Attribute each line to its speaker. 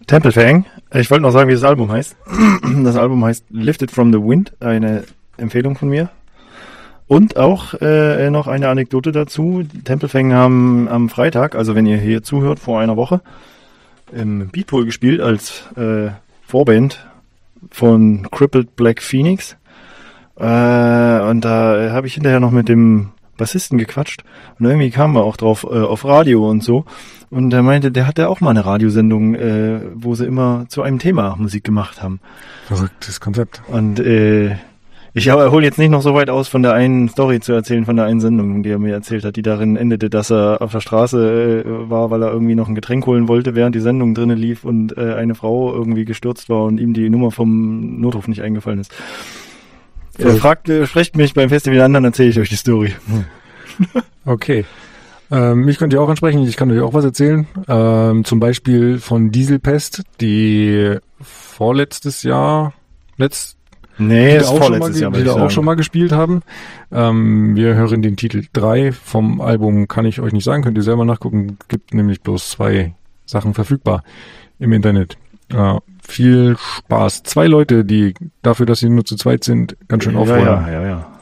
Speaker 1: Temple Fang. Ich wollte noch sagen, wie das Album heißt. Das Album heißt Lifted from the Wind, eine Empfehlung von mir. Und auch noch eine Anekdote dazu. Temple Fang haben am Freitag, also wenn ihr hier zuhört, vor einer Woche, im Beatpool gespielt als Vorband von Crippled Black Phoenix. Und da habe ich hinterher noch mit dem Bassisten gequatscht und irgendwie kamen wir auch drauf auf Radio und so. Und er meinte, der hatte auch mal eine Radiosendung, wo sie immer zu einem Thema Musik gemacht haben.
Speaker 2: Verrücktes Konzept.
Speaker 1: Und ich hole jetzt nicht noch so weit aus, von der einen Story zu erzählen, von der einen Sendung, die er mir erzählt hat, die darin endete, dass er auf der Straße war, weil er irgendwie noch ein Getränk holen wollte, während die Sendung drinnen lief und eine Frau irgendwie gestürzt war und ihm die Nummer vom Notruf nicht eingefallen ist. Sprecht mich beim Festival an, dann erzähle ich euch die Story.
Speaker 2: Okay. Mich könnt ihr auch ansprechen, ich kann euch auch was erzählen. Zum Beispiel von Dieselpest, die vorletztes Jahr, auch schon mal gespielt haben. Wir hören den Titel 3 vom Album, kann ich euch nicht sagen, könnt ihr selber nachgucken. Gibt nämlich bloß 2 Sachen verfügbar im Internet. Viel Spaß. 2 Leute, die dafür, dass sie nur zu zweit sind, ganz schön auffordern.
Speaker 1: Ja.